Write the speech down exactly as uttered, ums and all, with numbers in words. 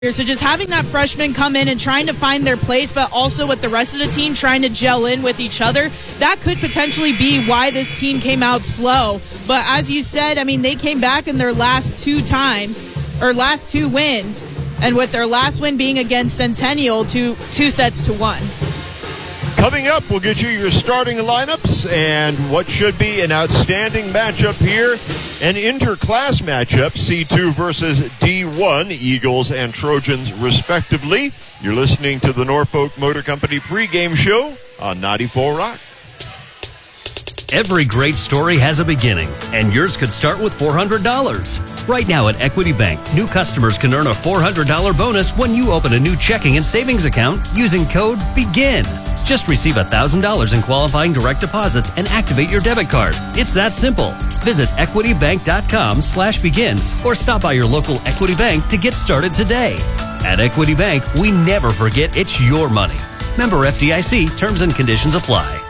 So just having that freshman come in and trying to find their place, but also with the rest of the team trying to gel in with each other, that could potentially be why this team came out slow. But as you said, I mean, they came back in their last two times, or last two wins, and with their last win being against Centennial, two, two sets to one. Coming up, we'll get you your starting lineups and what should be an outstanding matchup here. An inter-class matchup, C two versus D one, Eagles and Trojans respectively. You're listening to the Norfolk Motor Company pregame show on ninety-four Rock. Every great story has a beginning, and yours could start with four hundred dollars. Right now at Equity Bank, new customers can earn a four hundred dollars bonus when you open a new checking and savings account using code BEGIN. Just receive one thousand dollars in qualifying direct deposits and activate your debit card. It's that simple. Visit equitybank.com slash begin or stop by your local Equity Bank to get started today. At Equity Bank, we never forget it's your money. Member F D I C, terms and conditions apply.